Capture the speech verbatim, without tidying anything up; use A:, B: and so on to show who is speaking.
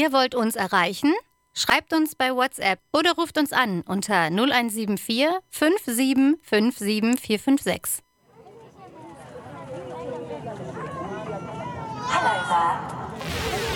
A: Ihr wollt uns erreichen? Schreibt uns bei WhatsApp oder ruft uns an unter null eins sieben vier fünf sieben fünf sieben vier fünf sechs.
B: Hello there.